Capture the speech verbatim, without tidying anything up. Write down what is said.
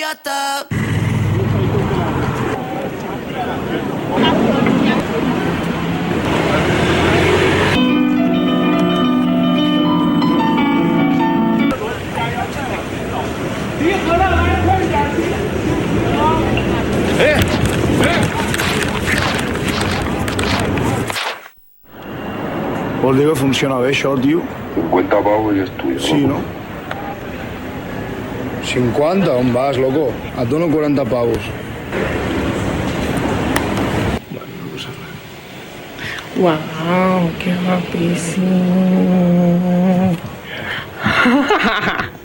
está. Vol dir que funciona bé, això, tio? cincuenta pavos i és tuyo. Sí, no? cincuenta? On vas, loco? Et dono quaranta pavos. Bueno, no passa res. Wow, qué guapísimo.